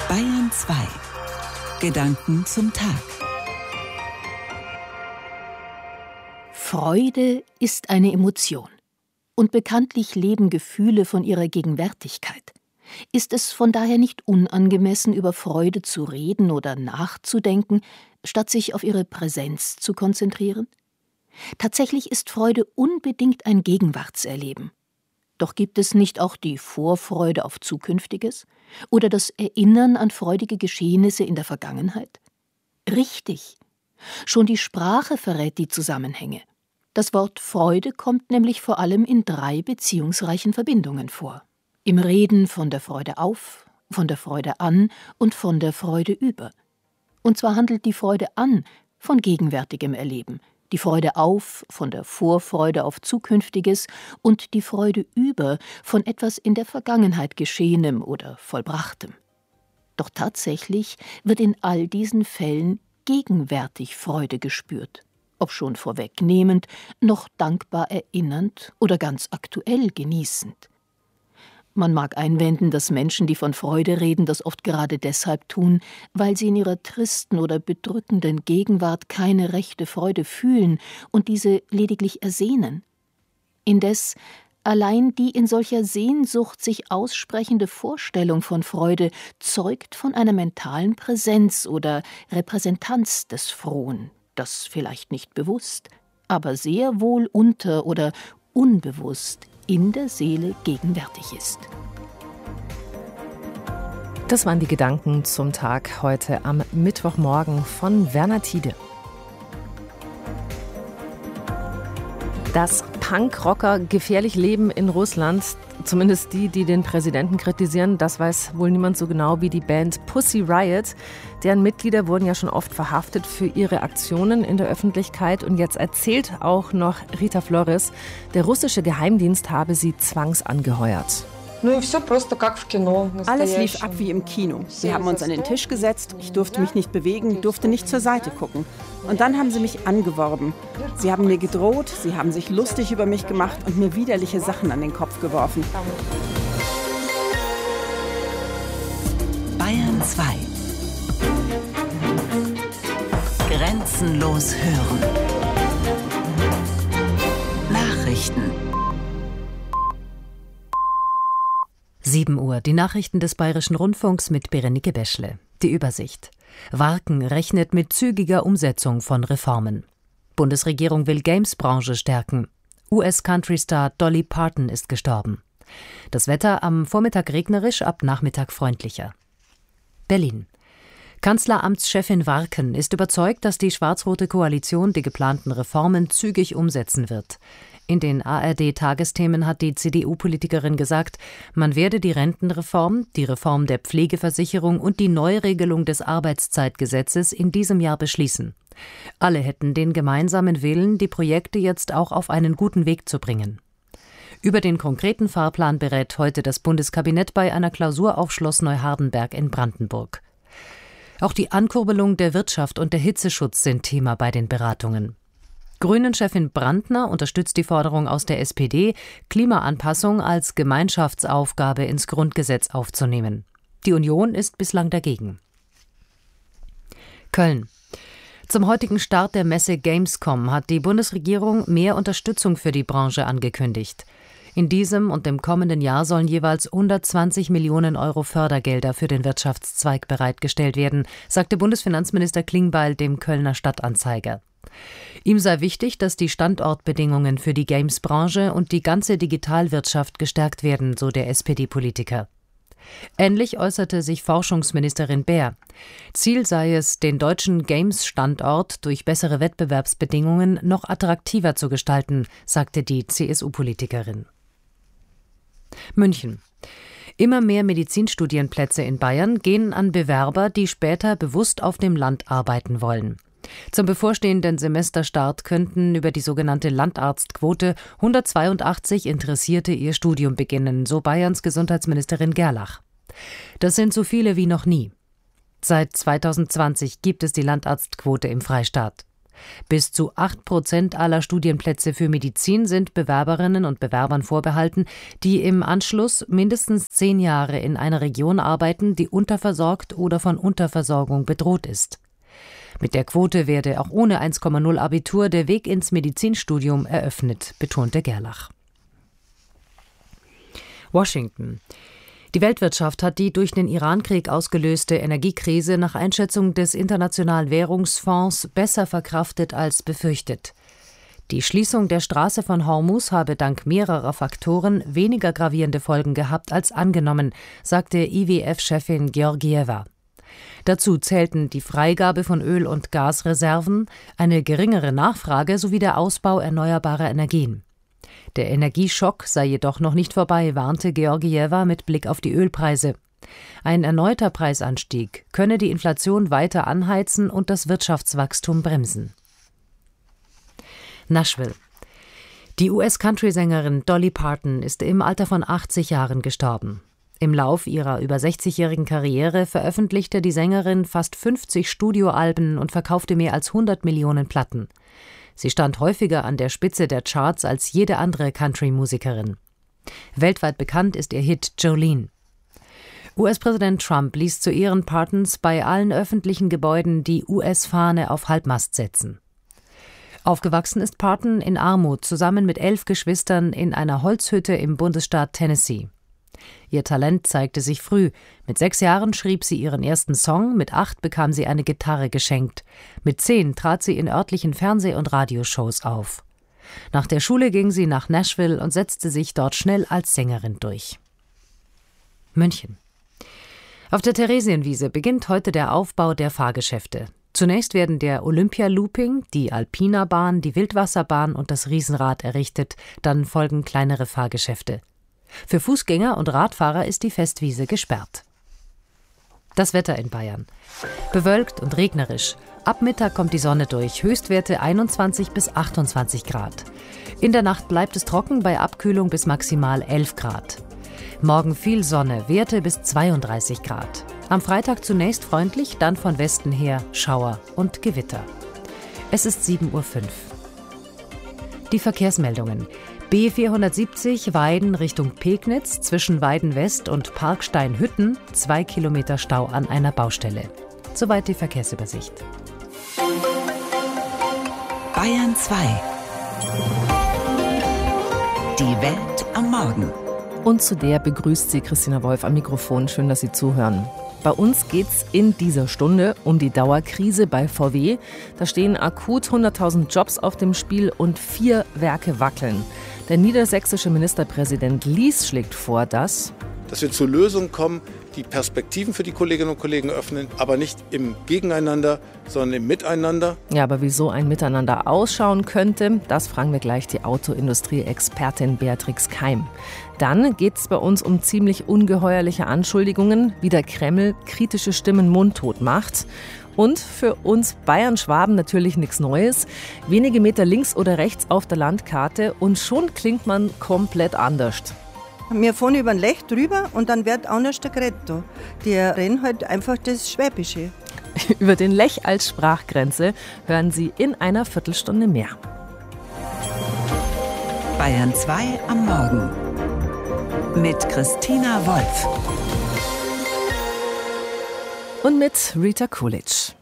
Bayern 2. Gedanken zum Tag. Freude ist eine Emotion. Und bekanntlich leben Gefühle von ihrer Gegenwärtigkeit. Ist es von daher nicht unangemessen, über Freude zu reden oder nachzudenken, statt sich auf ihre Präsenz zu konzentrieren? Tatsächlich ist Freude unbedingt ein Gegenwartserleben. Doch gibt es nicht auch die Vorfreude auf Zukünftiges oder das Erinnern an freudige Geschehnisse in der Vergangenheit? Richtig. Schon die Sprache verrät die Zusammenhänge. Das Wort Freude kommt nämlich vor allem in 3 beziehungsreichen Verbindungen vor. Im Reden von der Freude auf, von der Freude an und von der Freude über. Und zwar handelt die Freude an von gegenwärtigem Erleben, die Freude auf von der Vorfreude auf Zukünftiges und die Freude über von etwas in der Vergangenheit Geschehenem oder Vollbrachtem. Doch tatsächlich wird in all diesen Fällen gegenwärtig Freude gespürt, ob schon vorwegnehmend, noch dankbar erinnernd oder ganz aktuell genießend. Man mag einwenden, dass Menschen, die von Freude reden, das oft gerade deshalb tun, weil sie in ihrer tristen oder bedrückenden Gegenwart keine rechte Freude fühlen und diese lediglich ersehnen. Indes, allein die in solcher Sehnsucht sich aussprechende Vorstellung von Freude zeugt von einer mentalen Präsenz oder Repräsentanz des Frohen, das vielleicht nicht bewusst, aber sehr wohl unter- oder unbewusst in der Seele gegenwärtig ist. Das waren die Gedanken zum Tag heute am Mittwochmorgen von Werner Tiede. Dass Punkrocker gefährlich leben in Russland, zumindest die den Präsidenten kritisieren, das weiß wohl niemand so genau wie die Band Pussy Riot. Deren Mitglieder wurden ja schon oft verhaftet für ihre Aktionen in der Öffentlichkeit. Und jetzt erzählt auch noch Rita Flores, der russische Geheimdienst habe sie zwangsangeheuert. Alles lief ab wie im Kino. Sie haben uns an den Tisch gesetzt, ich durfte mich nicht bewegen, durfte nicht zur Seite gucken. Und dann haben sie mich angeworben. Sie haben mir gedroht, sie haben sich lustig über mich gemacht und mir widerliche Sachen an den Kopf geworfen. Bayern 2. Grenzenlos hören. Nachrichten. 7 Uhr, die Nachrichten des Bayerischen Rundfunks mit Berenike Beschle. Die Übersicht. Warken rechnet mit zügiger Umsetzung von Reformen. Bundesregierung will Games-Branche stärken. US-Country-Star Dolly Parton ist gestorben. Das Wetter am Vormittag regnerisch, ab Nachmittag freundlicher. Berlin. Kanzleramtschefin Warken ist überzeugt, dass die schwarz-rote Koalition die geplanten Reformen zügig umsetzen wird. In den ARD-Tagesthemen hat die CDU-Politikerin gesagt, man werde die Rentenreform, die Reform der Pflegeversicherung und die Neuregelung des Arbeitszeitgesetzes in diesem Jahr beschließen. Alle hätten den gemeinsamen Willen, die Projekte jetzt auch auf einen guten Weg zu bringen. Über den konkreten Fahrplan berät heute das Bundeskabinett bei einer Klausur auf Schloss Neuhardenberg in Brandenburg. Auch die Ankurbelung der Wirtschaft und der Hitzeschutz sind Thema bei den Beratungen. Grünen-Chefin Brandner unterstützt die Forderung aus der SPD, Klimaanpassung als Gemeinschaftsaufgabe ins Grundgesetz aufzunehmen. Die Union ist bislang dagegen. Köln. Zum heutigen Start der Messe Gamescom hat die Bundesregierung mehr Unterstützung für die Branche angekündigt. In diesem und dem kommenden Jahr sollen jeweils 120 Millionen Euro Fördergelder für den Wirtschaftszweig bereitgestellt werden, sagte Bundesfinanzminister Klingbeil dem Kölner Stadtanzeiger. Ihm sei wichtig, dass die Standortbedingungen für die Games-Branche und die ganze Digitalwirtschaft gestärkt werden, so der SPD-Politiker. Ähnlich äußerte sich Forschungsministerin Baer. Ziel sei es, den deutschen Games-Standort durch bessere Wettbewerbsbedingungen noch attraktiver zu gestalten, sagte die CSU-Politikerin. München. Immer mehr Medizinstudienplätze in Bayern gehen an Bewerber, die später bewusst auf dem Land arbeiten wollen. Zum bevorstehenden Semesterstart könnten über die sogenannte Landarztquote 182 Interessierte ihr Studium beginnen, so Bayerns Gesundheitsministerin Gerlach. Das sind so viele wie noch nie. Seit 2020 gibt es die Landarztquote im Freistaat. Bis zu 8% aller Studienplätze für Medizin sind Bewerberinnen und Bewerbern vorbehalten, die im Anschluss mindestens 10 Jahre in einer Region arbeiten, die unterversorgt oder von Unterversorgung bedroht ist. Mit der Quote werde auch ohne 1,0 Abitur der Weg ins Medizinstudium eröffnet, betonte Gerlach. Washington. Die Weltwirtschaft hat die durch den Irankrieg ausgelöste Energiekrise nach Einschätzung des Internationalen Währungsfonds besser verkraftet als befürchtet. Die Schließung der Straße von Hormuz habe dank mehrerer Faktoren weniger gravierende Folgen gehabt als angenommen, sagte IWF-Chefin Georgieva. Dazu zählten die Freigabe von Öl- und Gasreserven, eine geringere Nachfrage sowie der Ausbau erneuerbarer Energien. Der Energieschock sei jedoch noch nicht vorbei, warnte Georgieva mit Blick auf die Ölpreise. Ein erneuter Preisanstieg könne die Inflation weiter anheizen und das Wirtschaftswachstum bremsen. Nashville. Die US-Country-Sängerin Dolly Parton ist im Alter von 80 Jahren gestorben. Im Lauf ihrer über 60-jährigen Karriere veröffentlichte die Sängerin fast 50 Studioalben und verkaufte mehr als 100 Millionen Platten. Sie stand häufiger an der Spitze der Charts als jede andere Country-Musikerin. Weltweit bekannt ist ihr Hit Jolene. US-Präsident Trump ließ zu Ehren Partons bei allen öffentlichen Gebäuden die US-Fahne auf Halbmast setzen. Aufgewachsen ist Parton in Armut zusammen mit 11 Geschwistern in einer Holzhütte im Bundesstaat Tennessee. Ihr Talent zeigte sich früh. Mit 6 Jahren schrieb sie ihren ersten Song, mit 8 bekam sie eine Gitarre geschenkt. Mit 10 trat sie in örtlichen Fernseh- und Radioshows auf. Nach der Schule ging sie nach Nashville und setzte sich dort schnell als Sängerin durch. München. Auf der Theresienwiese beginnt heute der Aufbau der Fahrgeschäfte. Zunächst werden der Olympia-Looping, die Alpina-Bahn, die Wildwasserbahn und das Riesenrad errichtet, dann folgen kleinere Fahrgeschäfte. Für Fußgänger und Radfahrer ist die Festwiese gesperrt. Das Wetter in Bayern. Bewölkt und regnerisch. Ab Mittag kommt die Sonne durch, Höchstwerte 21 bis 28 Grad. In der Nacht bleibt es trocken bei Abkühlung bis maximal 11 Grad. Morgen viel Sonne, Werte bis 32 Grad. Am Freitag zunächst freundlich, dann von Westen her Schauer und Gewitter. Es ist 7:05 Uhr. Die Verkehrsmeldungen. B470 Weiden Richtung Pegnitz zwischen Weiden West und Parkstein-Hütten, 2 Kilometer Stau an einer Baustelle. Soweit die Verkehrsübersicht. Bayern 2. Die Welt am Morgen. Und zu der begrüßt sie Christina Wolf am Mikrofon. Schön, dass Sie zuhören. Bei uns geht's in dieser Stunde um die Dauerkrise bei VW. Da stehen akut 100.000 Jobs auf dem Spiel und 4 Werke wackeln. Der niedersächsische Ministerpräsident Lies schlägt vor, dass wir zu Lösungen kommen, die Perspektiven für die Kolleginnen und Kollegen öffnen, aber nicht im Gegeneinander, sondern im Miteinander. Ja, aber wie so ein Miteinander ausschauen könnte, das fragen wir gleich die Autoindustrie-Expertin Beatrix Keim. Dann geht es bei uns um ziemlich ungeheuerliche Anschuldigungen, wie der Kreml kritische Stimmen mundtot macht. Und für uns Bayern-Schwaben natürlich nichts Neues. Wenige Meter links oder rechts auf der Landkarte und schon klingt man komplett anders. Wir fahren über den Lech drüber und dann wird anders der Gretto. Die reden halt einfach das Schwäbische. Über den Lech als Sprachgrenze hören Sie in einer Viertelstunde mehr. Bayern 2 am Morgen mit Christina Wolf. Und mit Rita Coolidge.